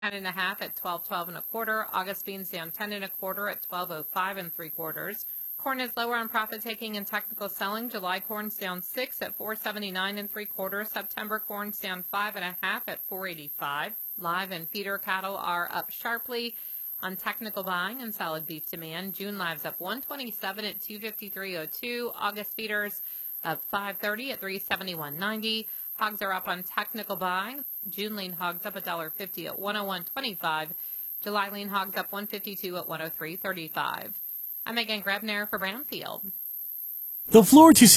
10.5 at 12.12 1/4. August beans down 10 1/4 at 12.05 3/4. Corn is lower on profit taking and technical selling. July corn's down 6 at 4.79 3/4. September corn's down 5.5 at 4.85. Live and feeder cattle are up sharply on technical buying and solid beef demand. June live's up 127 at 253.02. August feeders up 5.30 at 371.90. Hogs are up on technical buying. June lean hogs up $1.50 at 101.25. July lean hogs up 152 at 103.35. I'm Megan Grebner for Brownfield. The Floor to